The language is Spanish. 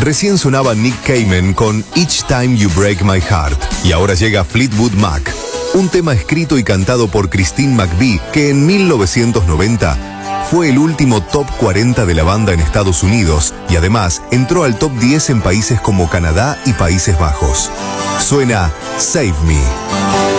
Recién sonaba Nick Cayman con Each Time You Break My Heart y ahora llega Fleetwood Mac, un tema escrito y cantado por Christine McVie que en 1990 fue el último top 40 de la banda en Estados Unidos y además entró al top 10 en países como Canadá y Países Bajos. Suena Save Me.